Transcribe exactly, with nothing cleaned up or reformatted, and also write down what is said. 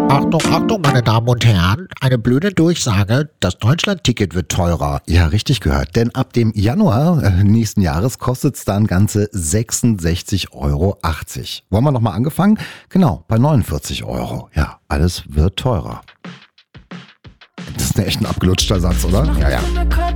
Achtung, Achtung, meine Damen und Herren, eine blöde Durchsage, das Deutschland-Ticket wird teurer. Ja, richtig gehört, denn ab dem Januar äh, nächsten Jahres kostet es dann ganze sechsundsechzig Euro achtzig. Wollen wir nochmal angefangen? Genau, bei neunundvierzig Euro. Ja, alles wird teurer. Das ist ein echt ein abgelutschter Satz, oder? Ja, ja.